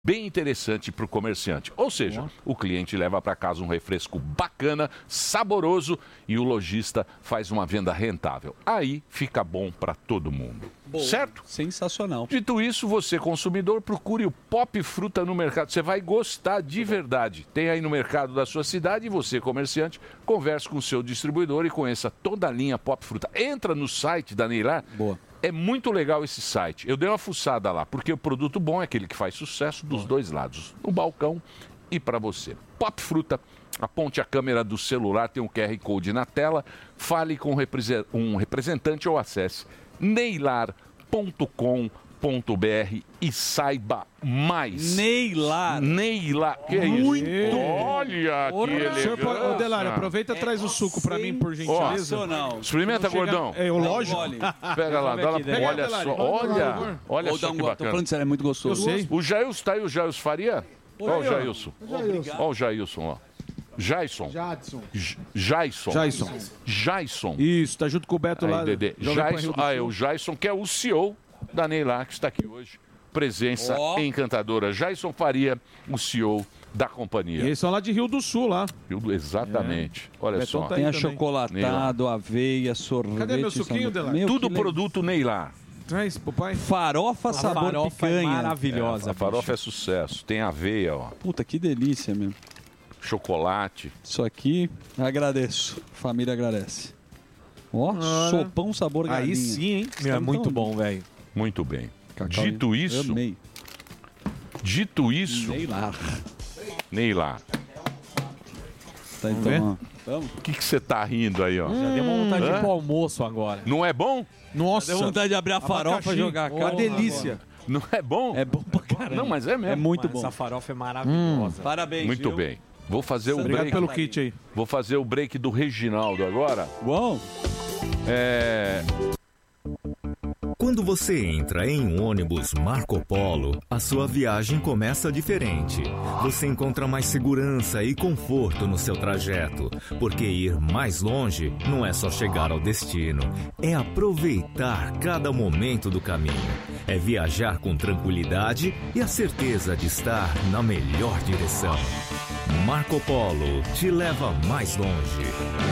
bem interessante para o comerciante. Ou seja, o cliente leva para casa um refresco bacana, saboroso e o lojista faz uma venda rentável. Aí fica bom para todo mundo. Boa. Certo? Sensacional. Dito isso, você, consumidor, procure o Pop Fruta no mercado. Você vai gostar de verdade. Tem aí no mercado da sua cidade e você, comerciante, converse com o seu distribuidor e conheça toda a linha Pop Fruta. Entra no site da Neilar. Boa. É muito legal esse site. Eu dei uma fuçada lá, porque o produto bom é aquele que faz sucesso dos dois lados, no balcão e para você. Pop Fruta, aponte a câmera do celular, tem um QR Code na tela, fale com um representante ou acesse neilar.com.br e saiba mais. Neilar. Que é isso? Muito. Olha que elegante. Ô, Delário, aproveita e traz o suco pra mim, por gentileza. Experimenta, gordão. É, o lógico. Pega lá, dá lá. Olha só, olha só que bacana. Tô falando sério, é muito gostoso. Eu sei. O Jailson tá aí, o Jailson Faria? Olha o Jailson. Obrigado. Olha o Jailson, ó. Jason. Isso, tá junto com o Beto aí, lá. Dedê. Jason, é o Jason, que é o CEO da Neilar, que está aqui hoje. Presença encantadora. Jason Faria, o CEO da companhia. Eles são lá de Rio do Sul, lá. Exatamente. Olha Betão só. tá Tem aí também. achocolatado, aveia, sorvete. Cadê meu suquinho, Delário? Tudo produto Neilar. Traz, papai. Farofa sabor farofa picanha. é maravilhosa. A farofa é sucesso. Tem aveia, ó. Puta, que delícia mesmo. Chocolate. Isso aqui, agradeço. Família agradece. Ó, sopão sabor galinha. Aí sim, hein? É muito bom, velho. Muito bem. Cacau, Dito isso, amei. Neilar. Tá, então, O que você tá rindo aí, ó? Já deu uma vontade de ir pro almoço agora. Não é bom? Nossa. deu vontade de abrir a farofa e jogar a cara. Uma delícia. Não é bom? É bom pra caramba. Não, mas é mesmo. É muito Mano, bom. essa farofa é maravilhosa. Parabéns, Muito viu? bem. Vou fazer o Obrigado break. pelo kit aí. Vou fazer o break do Reginaldo agora. Uau. Quando você entra em um ônibus Marco Polo, a sua viagem começa diferente. Você encontra mais segurança e conforto no seu trajeto, porque ir mais longe não é só chegar ao destino, é aproveitar cada momento do caminho. É viajar com tranquilidade e a certeza de estar na melhor direção. Marco Polo te leva mais longe.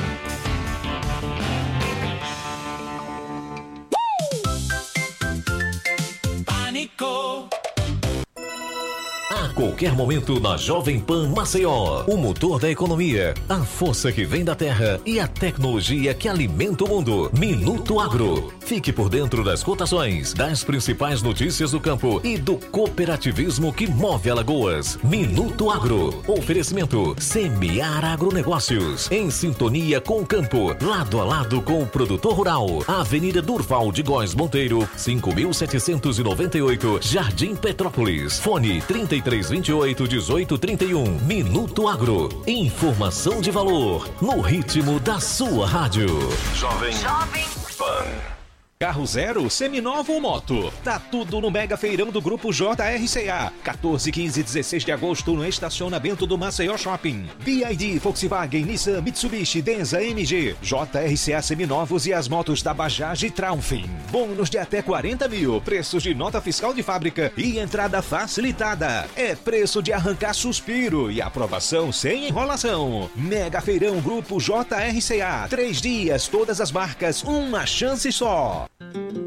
A qualquer momento na Jovem Pan Maceió, o motor da economia, a força que vem da terra e a tecnologia que alimenta o mundo. Minuto Agro. Fique por dentro das cotações, das principais notícias do campo e do cooperativismo que move Alagoas. Minuto Agro. Oferecimento Semear Agronegócios. Em sintonia com o campo, lado a lado com o produtor rural. Avenida Durval de Góes Monteiro, 5.798, Jardim Petrópolis. Fone 3328-1831. Minuto Agro. Informação de valor no ritmo da sua rádio. Jovem Pan. Carro zero, seminovo ou moto? Tá tudo no Mega Feirão do Grupo JRCA. 14, 15 e 16 de agosto no estacionamento do Maceió Shopping. BYD, Volkswagen, Nissan, Mitsubishi, Denza, MG, JRCA seminovos e as motos da Bajaj e Traunfin. Bônus de até 40 mil, preços de nota fiscal de fábrica e entrada facilitada. É preço de arrancar suspiro e aprovação sem enrolação. Mega Feirão Grupo JRCA. 3 dias, todas as marcas, uma chance só.